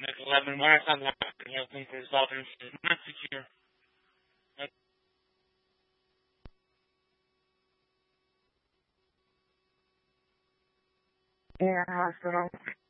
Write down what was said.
11, buenas tardes, señor Estado message here. Yeah, hospital.